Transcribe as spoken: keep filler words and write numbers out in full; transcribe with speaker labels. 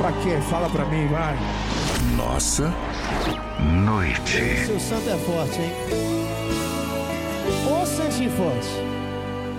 Speaker 1: Pra quê? Fala pra mim, vai.
Speaker 2: Nossa noite.
Speaker 3: Seu santo é forte, hein? Ô santinho forte.